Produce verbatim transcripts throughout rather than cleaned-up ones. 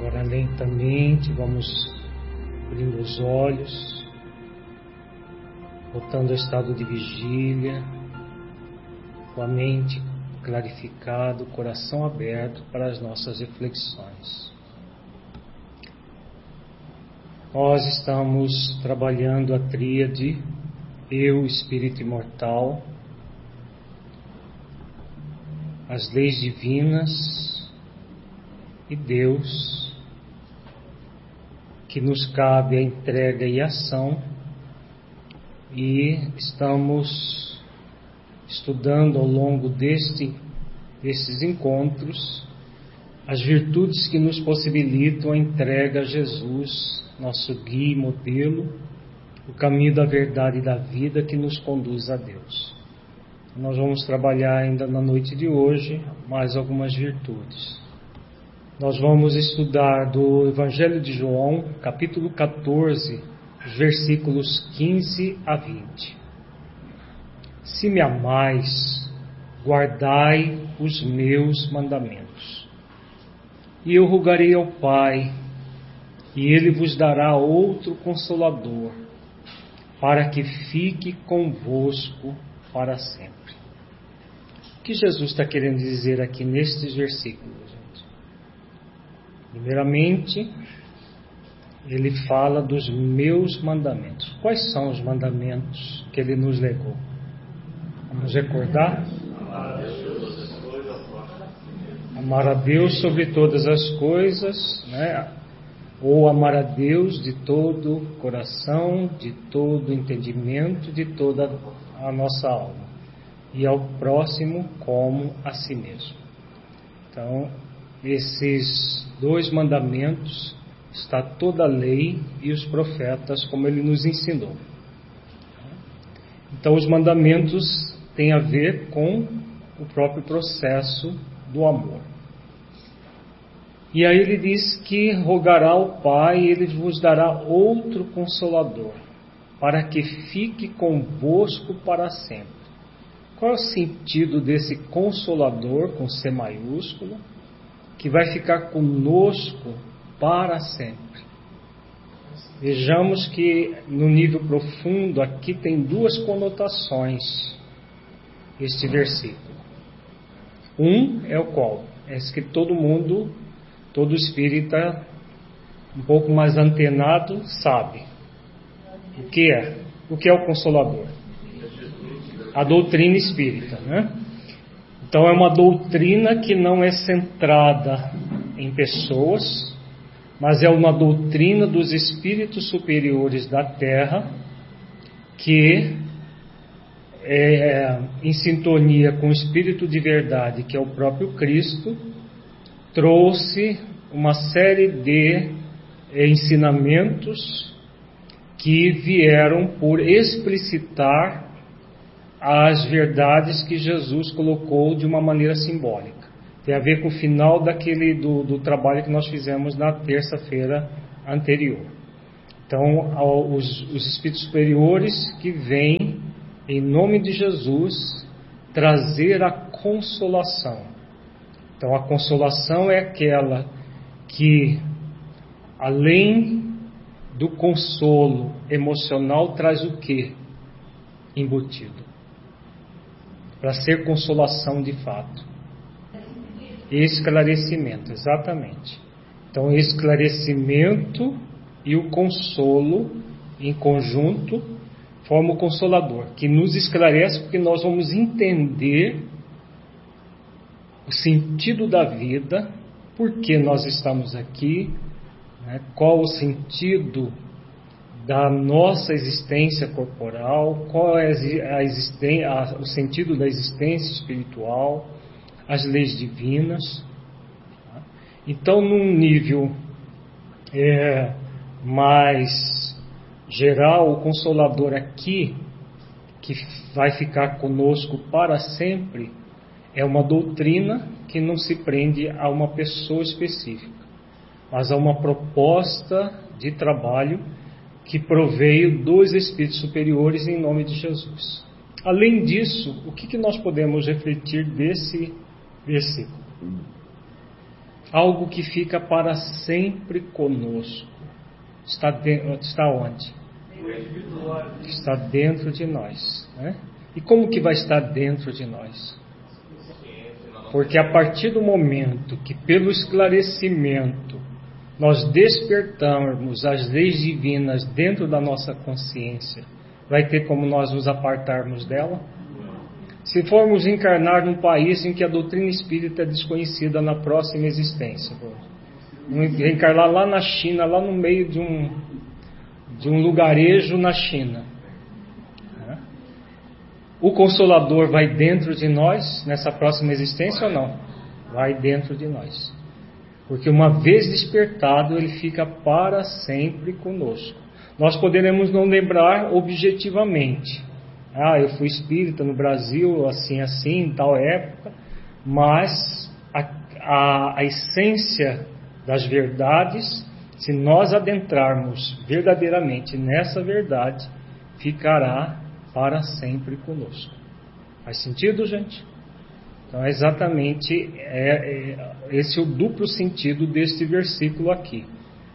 Agora lentamente vamos abrindo os olhos, voltando ao estado de vigília, com a mente clarificada, o coração aberto para as nossas reflexões. Nós estamos trabalhando a tríade Eu, Espírito Imortal, as leis divinas e Deus, que nos cabe a entrega e ação, e estamos estudando ao longo deste, destes encontros as virtudes que nos possibilitam a entrega a Jesus, nosso guia e modelo, o caminho da verdade e da vida que nos conduz a Deus. Nós vamos trabalhar ainda na noite de hoje mais algumas virtudes. Nós vamos estudar do Evangelho de João, capítulo catorze, versículos quinze a vinte. Se me amais, guardai os meus mandamentos. E eu rogarei ao Pai, e Ele vos dará outro Consolador, para que fique convosco para sempre. O que Jesus está querendo dizer aqui nestes versículos, gente? Primeiramente, Ele fala dos meus mandamentos. Quais são os mandamentos que Ele nos legou? Vamos recordar? Amar a Deus sobre todas as coisas, né? Ou amar a Deus de todo o coração, de todo o entendimento, de toda a nossa alma, e ao próximo como a si mesmo. Então, esses dois mandamentos, está toda a lei e os profetas, como Ele nos ensinou. Então, os mandamentos têm a ver com o próprio processo do amor. E aí ele diz que rogará ao Pai e Ele vos dará outro Consolador, para que fique convosco para sempre. Qual é o sentido desse Consolador, com C maiúsculo, que vai ficar conosco para sempre? Vejamos que no nível profundo aqui tem duas conotações este versículo. Um é o qual? É que todo mundo, todo espírita um pouco mais antenado sabe. O que é? O que é o Consolador? A doutrina espírita, né? Então é uma doutrina que não é centrada em pessoas, mas é uma doutrina dos espíritos superiores da Terra, que é, em sintonia com o Espírito de verdade, que é o próprio Cristo, trouxe uma série de ensinamentos que vieram por explicitar as verdades que Jesus colocou de uma maneira simbólica. Tem a ver com o final daquele, do, do trabalho que nós fizemos na terça-feira anterior. Então, os, os espíritos superiores que vêm, em nome de Jesus, trazer a consolação. Então, a consolação é aquela que, além do consolo emocional, traz o quê? Embutido. Para ser consolação de fato. Esclarecimento, exatamente. Então, esclarecimento e o consolo em conjunto formam o Consolador, que nos esclarece porque nós vamos entender o sentido da vida, por que nós estamos aqui, né? Qual o sentido da nossa existência corporal, qual é a existência, a, o sentido da existência espiritual, as leis divinas. Então, num nível é, mais geral, o Consolador aqui, que vai ficar conosco para sempre, é uma doutrina que não se prende a uma pessoa específica, mas a uma proposta de trabalho que proveio dos Espíritos superiores em nome de Jesus. Além disso, o que, que nós podemos refletir desse versículo? algo que fica para sempre conosco. Está, de, está onde? Está dentro de nós, né? E como que vai estar dentro de nós? Porque a partir do momento que, pelo esclarecimento, nós despertarmos as leis divinas dentro da nossa consciência, vai ter como nós nos apartarmos dela? Se formos encarnar num país em que a doutrina espírita é desconhecida na próxima existência, reencarnar lá na China, lá no meio de um, de um lugarejo na China, o Consolador vai dentro de nós nessa próxima existência ou não? Vai dentro de nós. Porque uma vez despertado, ele fica para sempre conosco. Nós poderemos não lembrar objetivamente. Ah, eu fui espírita no Brasil, assim, assim, em tal época. Mas a, a, a essência das verdades, se nós adentrarmos verdadeiramente nessa verdade, ficará para sempre conosco. Faz sentido, gente? Então é exatamente é, é, esse é o duplo sentido deste versículo aqui.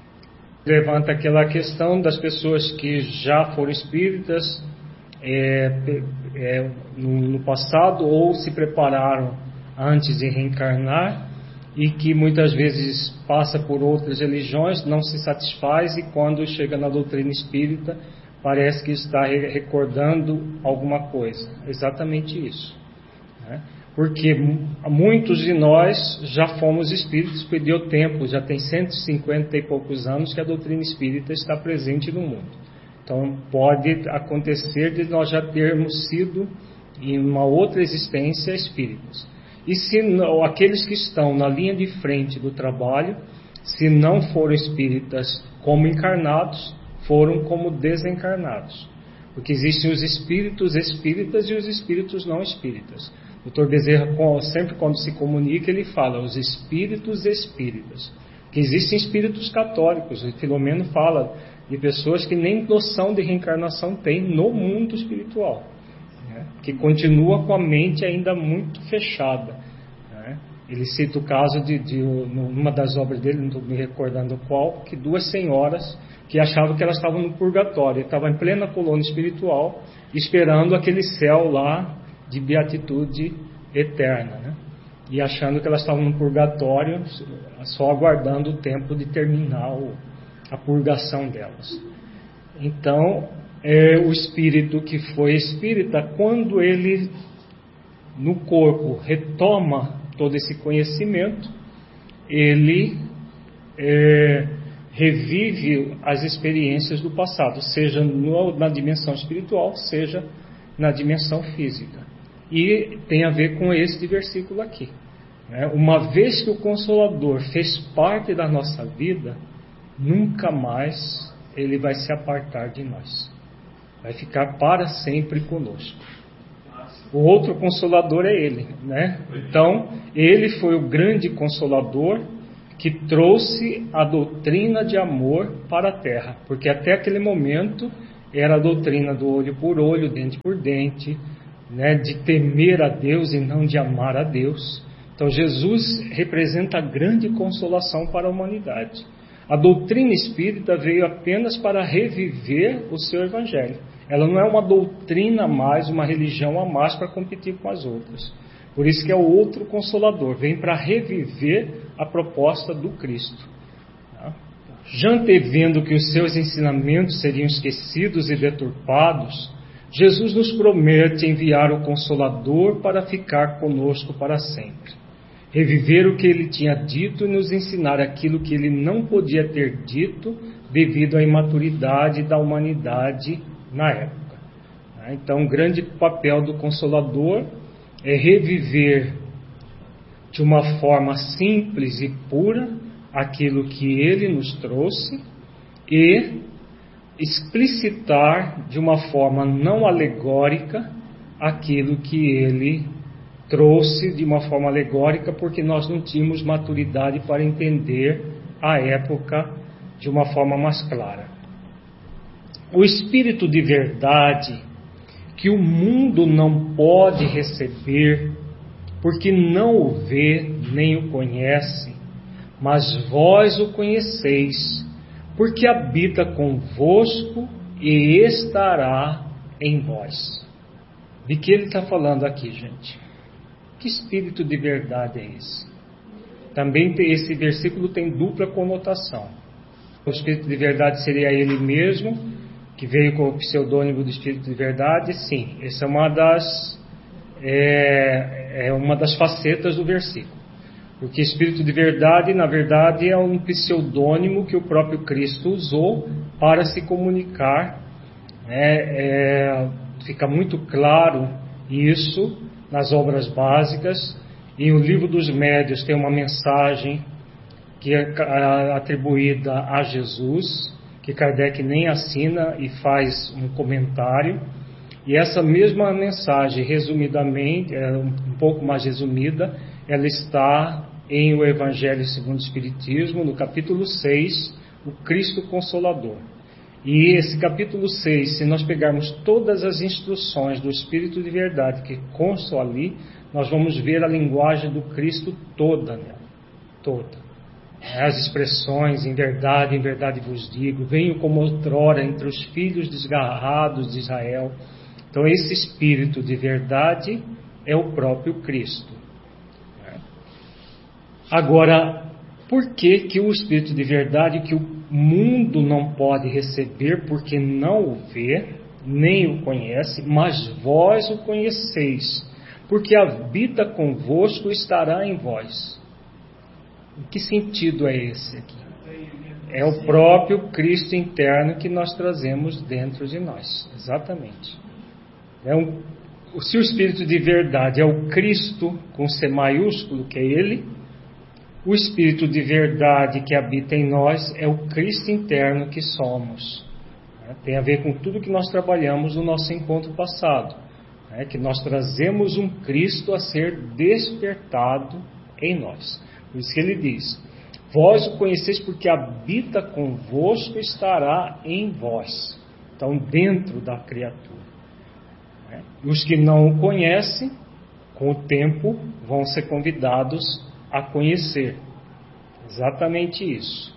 Levanta aquela questão das pessoas que já foram espíritas é, é, no, no passado ou se prepararam antes de reencarnar e que muitas vezes passa por outras religiões, não se satisfaz e quando chega na doutrina espírita parece que está recordando alguma coisa. Exatamente isso, né? Porque muitos de nós já fomos espíritos, perdeu tempo, já tem cento e cinquenta e poucos anos que a doutrina espírita está presente no mundo. Então pode acontecer de nós já termos sido em uma outra existência espíritas. E se não, aqueles que estão na linha de frente do trabalho, se não foram espíritas como encarnados, foram como desencarnados. Porque existem os espíritos espíritas e os espíritos não espíritas. O doutor Bezerra, sempre quando se comunica, ele fala os espíritos espíritas. Que existem espíritos católicos. O Filomeno fala de pessoas que nem noção de reencarnação têm no mundo espiritual, né? Que continua com a mente ainda muito fechada, né? Ele cita o caso de, de numa das obras dele, não estou me recordando qual, que duas senhoras que achavam que elas estavam no purgatório, estavam em plena colônia espiritual, esperando aquele céu lá de beatitude eterna, né? E achando que elas estavam no purgatório, só aguardando o tempo de terminar o, a purgação delas. Então, é, o espírito que foi espírita, quando ele no corpo retoma todo esse conhecimento, ele é, revive as experiências do passado, seja no, na dimensão espiritual, seja na dimensão física. E tem a ver com este versículo aqui, né? Uma vez que o Consolador fez parte da nossa vida, nunca mais ele vai se apartar de nós, vai ficar para sempre conosco. O outro Consolador é ele, né? Então, ele foi o grande Consolador que trouxe a doutrina de amor para a Terra, porque até aquele momento era a doutrina do olho por olho, dente por dente, né, de temer a Deus e não de amar a Deus. Então Jesus representa a grande consolação para a humanidade. A doutrina espírita veio apenas para reviver o seu evangelho. Ela não é uma doutrina a mais, uma religião a mais para competir com as outras. Por isso que é o outro Consolador, vem para reviver a proposta do Cristo. Já antevendo que os seus ensinamentos seriam esquecidos e deturpados, Jesus nos promete enviar o Consolador para ficar conosco para sempre, reviver o que ele tinha dito e nos ensinar aquilo que ele não podia ter dito devido à imaturidade da humanidade na época. Então, o grande papel do Consolador é reviver de uma forma simples e pura aquilo que ele nos trouxe e explicitar de uma forma não alegórica aquilo que ele trouxe de uma forma alegórica, porque nós não tínhamos maturidade para entender a época de uma forma mais clara. O Espírito de verdade, que o mundo não pode receber, porque não o vê nem o conhece, mas vós o conheceis, porque habita convosco e estará em vós. De que ele está falando aqui, gente? Que espírito de verdade é esse? Também esse versículo tem dupla conotação. O espírito de verdade seria ele mesmo, que veio com o pseudônimo do espírito de verdade? Sim, essa é uma das, é, é uma das facetas do versículo. Porque espírito de verdade, na verdade, é um pseudônimo que o próprio Cristo usou para se comunicar. É, é, fica muito claro isso nas obras básicas. E o livro dos Médiuns tem uma mensagem que é atribuída a Jesus, que Kardec nem assina e faz um comentário. E essa mesma mensagem, resumidamente, um pouco mais resumida, ela está em o Evangelho segundo o Espiritismo, no capítulo seis, o Cristo Consolador. E esse capítulo seis, se nós pegarmos todas as instruções do Espírito de Verdade que constam ali, nós vamos ver a linguagem do Cristo toda nela, toda. As expressões, em verdade, em verdade vos digo, venho como outrora entre os filhos desgarrados de Israel. Então esse Espírito de Verdade é o próprio Cristo. Agora, por que que o Espírito de Verdade, que o mundo não pode receber, porque não o vê, nem o conhece, mas vós o conheceis, porque habita convosco e estará em vós? Que sentido é esse aqui? É o próprio Cristo interno que nós trazemos dentro de nós, exatamente. É um, se o Espírito de Verdade é o Cristo com C maiúsculo, que é Ele, o Espírito de Verdade que habita em nós é o Cristo interno que somos. Tem a ver com tudo que nós trabalhamos no nosso encontro passado, né? Que nós trazemos um Cristo a ser despertado em nós. Por isso que ele diz: vós o conheceis porque habita convosco e estará em vós. Então, dentro da criatura. Né? Os que não o conhecem, com o tempo, vão ser convidados a conhecer. Exatamente isso.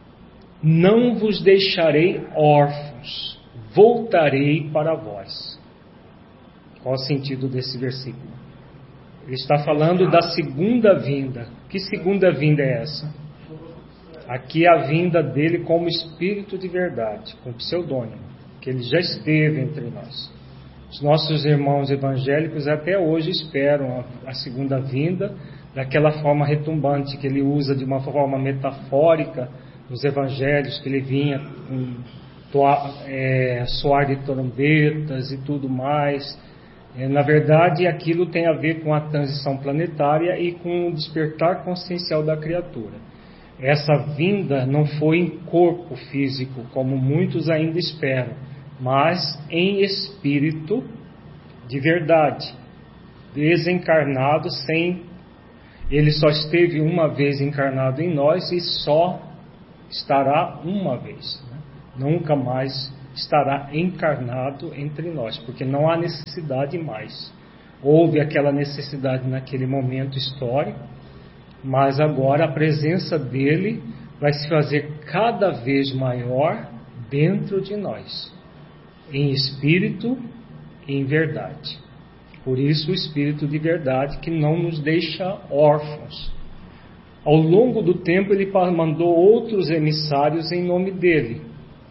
Não vos deixarei órfãos, voltarei para vós. Qual o sentido desse versículo? Ele está falando da segunda vinda. Que segunda vinda é essa? Aqui é a vinda dele como Espírito de Verdade, com pseudônimo, que ele já esteve entre nós. Os nossos irmãos evangélicos até hoje esperam a, a segunda vinda daquela forma retumbante que ele usa de uma forma metafórica nos evangelhos, que ele vinha com toa, é, soar de trombetas e tudo mais. É, na verdade, aquilo tem a ver com a transição planetária e com o despertar consciencial da criatura. Essa vinda não foi em corpo físico, como muitos ainda esperam, mas em espírito de verdade, desencarnado, sem... Ele só esteve uma vez encarnado em nós e só estará uma vez, né? Nunca mais estará encarnado entre nós, porque não há necessidade mais. Houve aquela necessidade naquele momento histórico, mas agora a presença dele vai se fazer cada vez maior dentro de nós, em espírito e em verdade. Por isso o Espírito de Verdade que não nos deixa órfãos. Ao longo do tempo ele mandou outros emissários em nome dele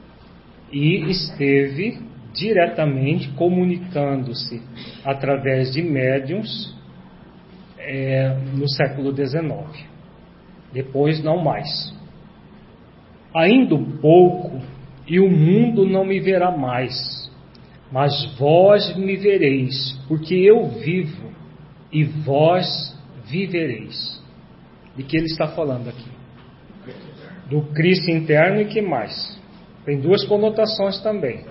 e esteve diretamente comunicando-se através de médiuns é, no século dezenove. Depois não mais. Ainda um pouco e o mundo não me verá mais, mas vós me vereis, porque eu vivo e vós vivereis. De que ele está falando aqui? Do Cristo interno. E que mais? Tem duas conotações também.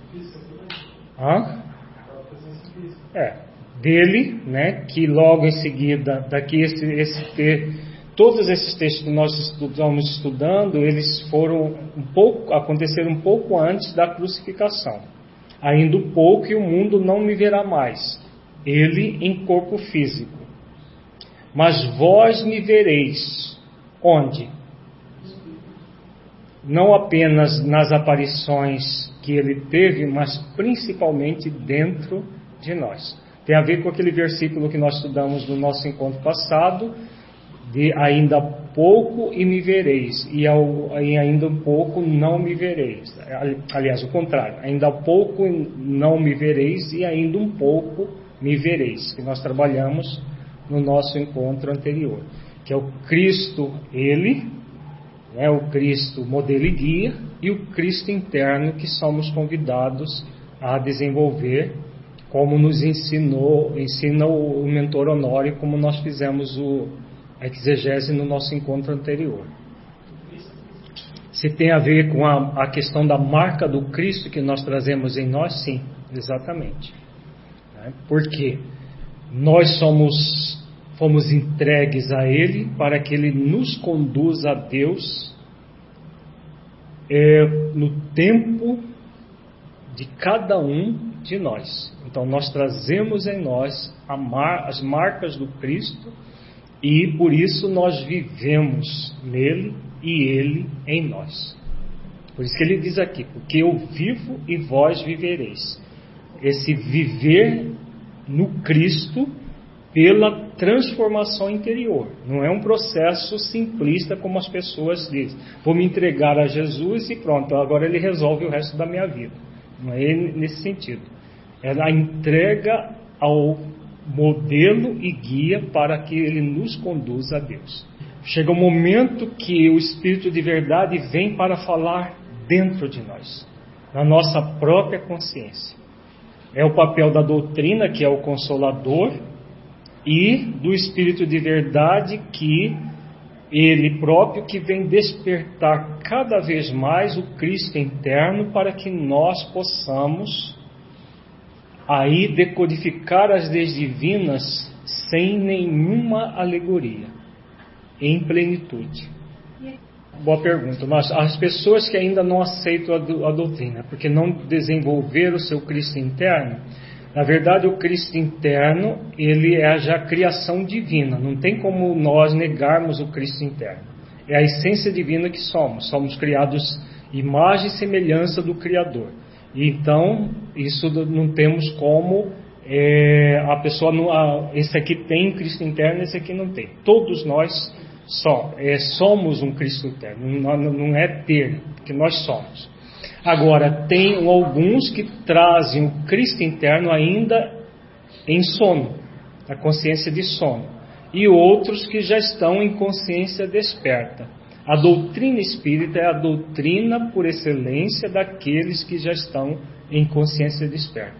Hã? É, dele, né, que logo em seguida, daqui esse, esse ter, todos esses textos que nós estamos estudando, eles foram um pouco, aconteceram um pouco antes da crucificação. Ainda um pouco e o mundo não me verá mais, ele em corpo físico. Mas vós me vereis, Onde? Não apenas nas aparições que ele teve, mas principalmente dentro de nós. Tem a ver com aquele versículo que nós estudamos no nosso encontro passado, de ainda pouco e me vereis, e, ao, e ainda um pouco não me vereis. Aliás, o contrário, ainda pouco não me vereis e ainda um pouco me vereis, que nós trabalhamos no nosso encontro anterior, que é o Cristo, Ele, né, o Cristo modelo e guia, e o Cristo interno que somos convidados a desenvolver, como nos ensinou, ensina o, o mentor Honório, como nós fizemos o, a exegese no nosso encontro anterior. Se tem a ver com a, a questão da marca do Cristo que nós trazemos em nós, sim, exatamente. Né? Porque nós somos, fomos entregues a Ele para que Ele nos conduza a Deus é, no tempo de cada um de nós. Então nós trazemos em nós a mar, as marcas do Cristo, e por isso nós vivemos nele e ele em nós. Por isso que ele diz aqui, porque eu vivo e vós vivereis. Esse viver no Cristo pela transformação interior. Não é um processo simplista como as pessoas dizem. Vou me entregar a Jesus e pronto, agora ele resolve o resto da minha vida. Não é nesse sentido. É a entrega ao modelo e guia para que ele nos conduza a Deus. Chega um momento que o Espírito de verdade vem para falar dentro de nós, na nossa própria consciência. É o papel da doutrina, que é o consolador, e do Espírito de verdade, que ele próprio que vem despertar cada vez mais o Cristo interno, para que nós possamos aí decodificar as leis divinas sem nenhuma alegoria, em plenitude. Boa pergunta. Mas as pessoas que ainda não aceitam a, do, a doutrina, porque não desenvolveram o seu Cristo interno, na verdade o Cristo interno, ele é já a criação divina, não tem como nós negarmos o Cristo interno. É a essência divina que somos, somos criados imagem e semelhança do Criador. Então, isso não temos como é, a pessoa, não, a, esse aqui tem Cristo interno, esse aqui não tem. Todos nós só, é, somos um Cristo interno, não, não é ter, porque nós somos. Agora, tem alguns que trazem o Cristo interno ainda em sono, na consciência de sono, e outros que já estão em consciência desperta. A doutrina espírita é a doutrina por excelência daqueles que já estão em consciência desperta.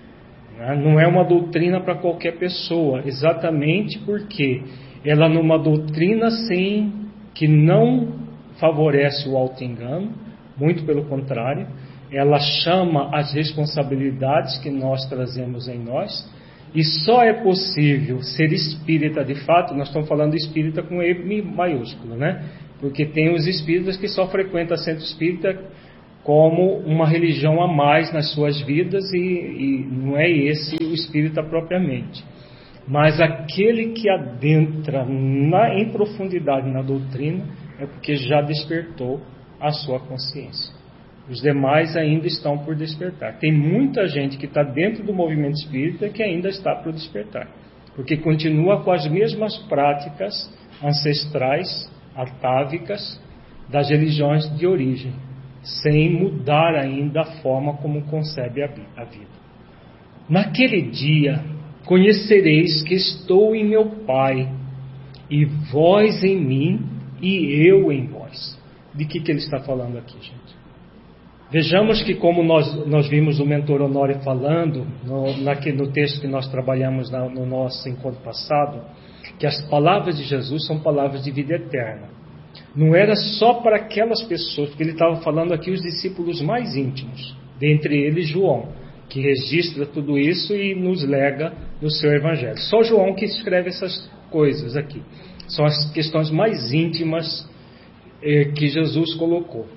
Não é uma doutrina para qualquer pessoa, exatamente porque ela é uma doutrina sem, que não favorece o auto-engano, muito pelo contrário, ela chama as responsabilidades que nós trazemos em nós, e só é possível ser espírita de fato, nós estamos falando de espírita com E maiúsculo, né? Porque tem os espíritas que só frequentam centro espírita como uma religião a mais nas suas vidas, e, e não é esse o espírita propriamente. Mas aquele que adentra na, em profundidade na doutrina é porque já despertou a sua consciência. Os demais ainda estão por despertar. Tem muita gente que está dentro do movimento espírita que ainda está por despertar, porque continua com as mesmas práticas ancestrais, atávicas, das religiões de origem, sem mudar ainda a forma como concebe a vida. Naquele dia conhecereis que estou em meu Pai, e vós em mim, e eu em vós. De que, que ele está falando aqui, gente? Vejamos que, como nós, nós vimos o mentor Honório falando no, naquele, no texto que nós trabalhamos na, no nosso encontro passado, que as palavras de Jesus são palavras de vida eterna. Não era só para aquelas pessoas, porque ele estava falando aqui os discípulos mais íntimos, dentre eles João, que registra tudo isso e nos lega no seu evangelho. Só João que escreve essas coisas aqui. São as questões mais íntimas eh, que Jesus colocou.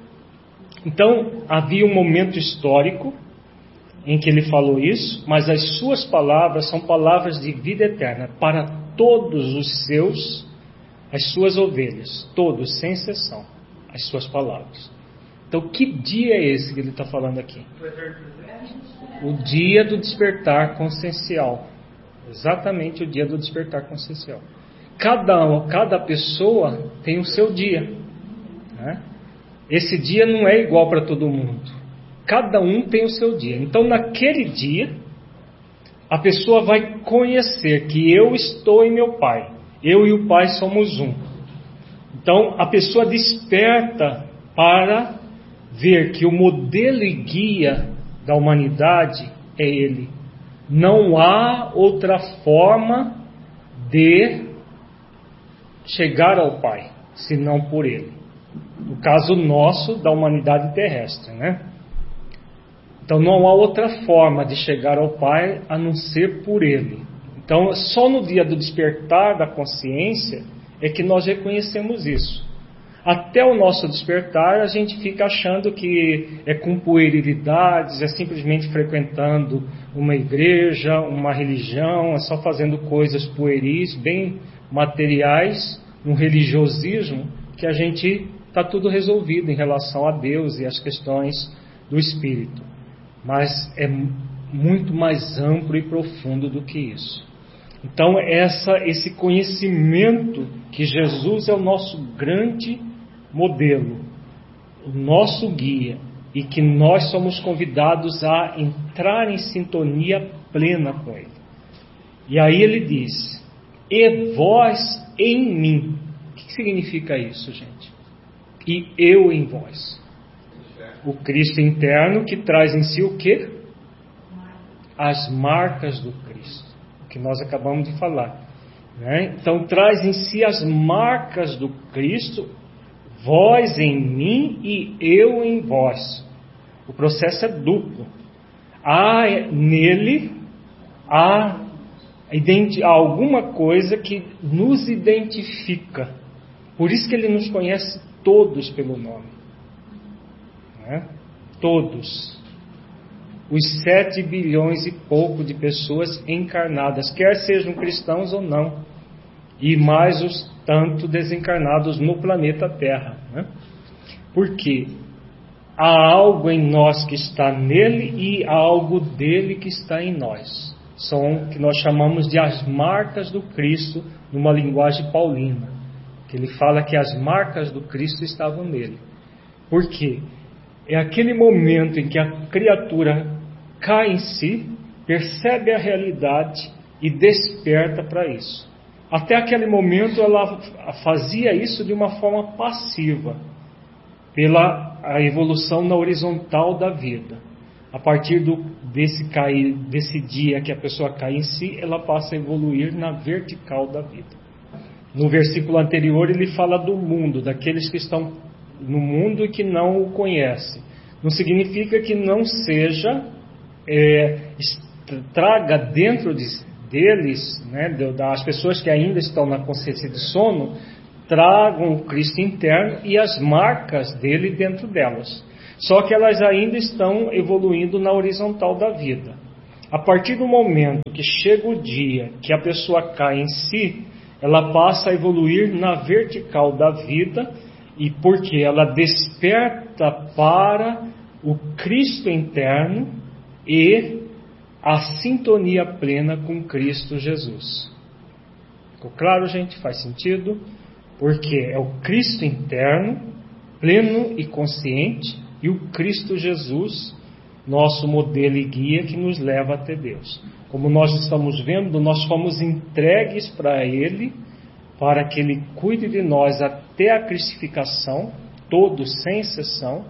Então, havia um momento histórico em que ele falou isso, mas as suas palavras são palavras de vida eterna para todos os seus as suas ovelhas, todos, sem exceção, as suas palavras. Então, que dia é esse que ele está falando aqui? O dia do despertar consciencial. Exatamente o dia do despertar consciencial. Cada, cada pessoa tem o seu dia, né? Esse dia não é igual para todo mundo. Cada um tem o seu dia. Então, naquele dia, a pessoa vai conhecer que eu estou em meu Pai. Eu e o Pai somos um. Então, a pessoa desperta para ver que o modelo e guia da humanidade é Ele. Não há outra forma de chegar ao Pai, senão por Ele. No caso nosso, da humanidade terrestre, né? Então não há outra forma de chegar ao Pai a não ser por Ele. Então só no dia do despertar da consciência é que nós reconhecemos isso. Até o nosso despertar a gente fica achando que é com puerilidades, é simplesmente frequentando uma igreja, uma religião, é só fazendo coisas pueris, bem materiais, um religiosismo, que a gente está tudo resolvido em relação a Deus e as questões do Espírito. Mas é muito mais amplo e profundo do que isso. Então, essa, esse conhecimento que Jesus é o nosso grande modelo, o nosso guia, e que nós somos convidados a entrar em sintonia plena com Ele. E aí ele diz, e vós em mim. O que significa isso, gente? E eu em vós. O Cristo interno que traz em si o quê? As marcas do Cristo, que nós acabamos de falar, né? Então traz em si as marcas do Cristo, vós em mim e eu em vós. O processo é duplo. Há nele há, há alguma coisa que nos identifica. Por isso que ele nos conhece todos pelo nome, né? Todos. Os sete bilhões e pouco de pessoas encarnadas, quer sejam cristãos ou não, e mais os tanto desencarnados no planeta Terra, né? Porque há algo em nós que está nele e há algo dele que está em nós. São o que nós chamamos de as marcas do Cristo, numa linguagem paulina, que ele fala que as marcas do Cristo estavam nele. Por quê? É aquele momento em que a criatura cai em si, percebe a realidade e desperta para isso. Até aquele momento ela fazia isso de uma forma passiva, pela a evolução na horizontal da vida. A partir do, desse, cair, desse dia que a pessoa cai em si, ela passa a evoluir na vertical da vida. No versículo anterior ele fala do mundo, daqueles que estão no mundo e que não o conhecem. Não significa que não seja, é, traga dentro de, deles, né, das pessoas que ainda estão na consciência de sono, tragam o Cristo interno e as marcas dele dentro delas. Só que elas ainda estão evoluindo na horizontal da vida. A partir do momento que chega o dia que a pessoa cai em si, ela passa a evoluir na vertical da vida, e porque ela desperta para o Cristo interno e a sintonia plena com Cristo Jesus. Ficou claro, gente? Faz sentido? Porque é o Cristo interno, pleno e consciente, e o Cristo Jesus, nosso modelo e guia, que nos leva até Deus. Como nós estamos vendo, nós fomos entregues para Ele, para que Ele cuide de nós até a crucificação, todos sem exceção,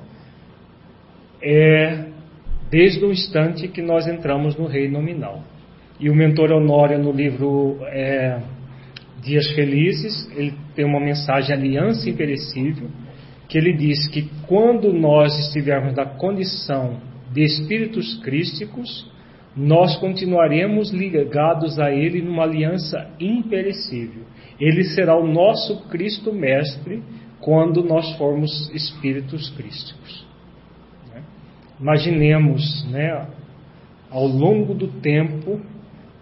é, desde o instante que nós entramos no reino nominal. E o mentor Honório, no livro é, Dias Felizes, ele tem uma mensagem, Aliança Imperecível, que ele diz que quando nós estivermos na condição de espíritos crísticos, nós continuaremos ligados a Ele numa aliança imperecível. Ele será o nosso Cristo Mestre quando nós formos espíritos crísticos. Né? Imaginemos, né, ao longo do tempo,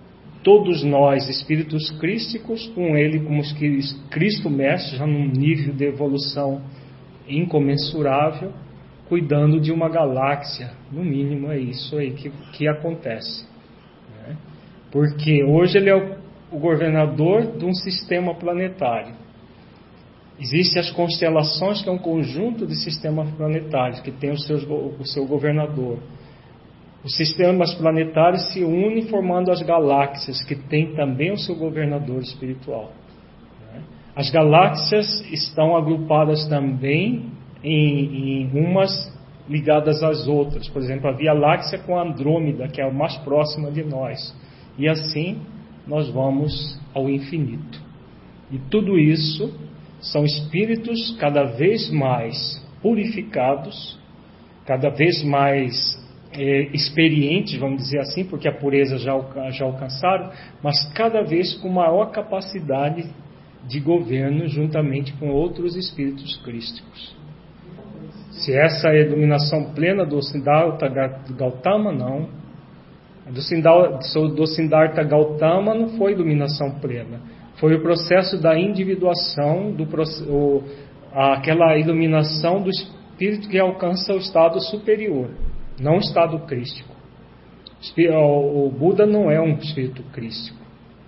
todos nós, espíritos crísticos, com ele como Cristo Mestre, já num nível de evolução incomensurável, cuidando de uma galáxia. No mínimo é isso aí que, que acontece, né? Porque hoje ele é o, o governador de um sistema planetário. Existem as constelações, que é um conjunto de sistemas planetários, que tem o seu, o seu governador. Os sistemas planetários se unem formando as galáxias, que tem também o seu governador espiritual. As galáxias estão agrupadas também em, em umas ligadas às outras. Por exemplo, a Via Láctea com a Andrômeda, que é a mais próxima de nós. E assim nós vamos ao infinito. E tudo isso são espíritos cada vez mais purificados, cada vez mais é, experientes, vamos dizer assim, porque a pureza já, já alcançaram, mas cada vez com maior capacidade de governo juntamente com outros espíritos crísticos. Se essa é a iluminação plena do Siddhartha Gautama, não. Do Siddhartha Gautama não foi iluminação plena. Foi o processo da individuação, do, o, aquela iluminação do espírito que alcança o estado superior, não o estado crístico. O Buda não é um espírito crístico.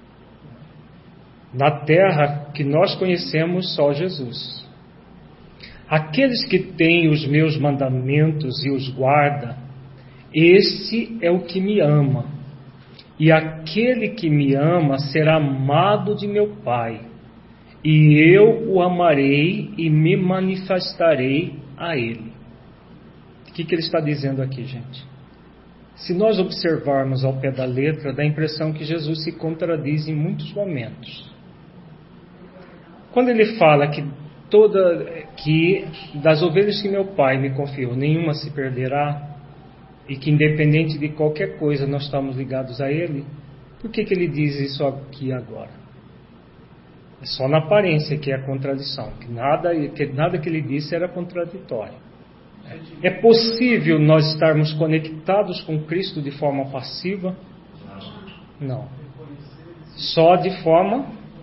Na Terra que nós conhecemos só Jesus. Aqueles que têm os meus mandamentos e os guarda, esse é o que me ama. E aquele que me ama será amado de meu Pai. E eu o amarei e me manifestarei a ele. O que, que ele está dizendo aqui, gente? Se nós observarmos ao pé da letra, dá a impressão que Jesus se contradiz em muitos momentos. Quando ele fala que toda que das ovelhas que meu Pai me confiou, nenhuma se perderá, e que independente de qualquer coisa nós estamos ligados a Ele, por que que ele diz isso aqui agora? É só na aparência que é a contradição, que nada que, nada que ele disse era contraditório. É possível nós estarmos conectados com Cristo de forma passiva? Não. Só de forma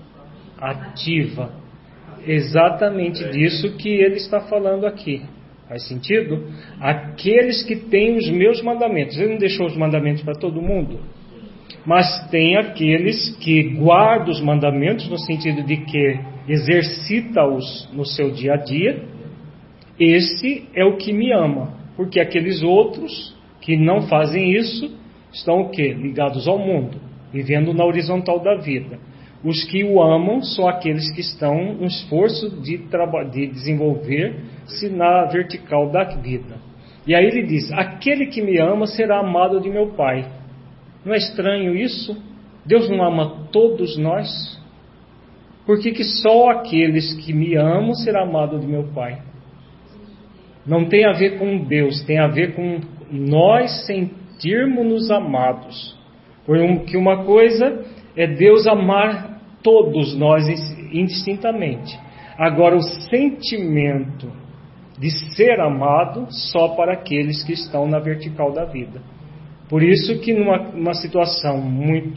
ativa. Exatamente disso que ele está falando aqui. Faz sentido? Aqueles que têm os meus mandamentos. Ele não deixou os mandamentos para todo mundo? Mas tem aqueles que guardam os mandamentos, no sentido de que exercita-os no seu dia a dia. Esse é o que me ama. Porque aqueles outros que não fazem isso estão o quê? Ligados ao mundo, vivendo na horizontal da vida. Os que o amam são aqueles que estão no esforço de, de desenvolver-se na vertical da vida. E aí ele diz, aquele que me ama será amado de meu Pai. Não é estranho isso? Deus não ama todos nós? Por que que só aqueles que me amam será amado de meu Pai? Não tem a ver com Deus, tem a ver com nós sentirmos-nos amados. Porque uma coisa é Deus amar todos nós indistintamente. Agora, o sentimento de ser amado só para aqueles que estão na vertical da vida. Por isso que numa, numa situação muito